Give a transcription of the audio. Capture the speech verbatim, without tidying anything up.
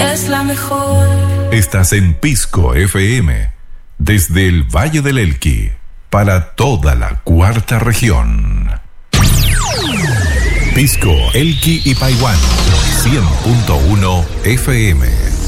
es la mejor. Estás en Pisco F M, desde el Valle del Elqui, para toda la cuarta región. Pisco, Elqui y Paiwán, cien punto uno F M.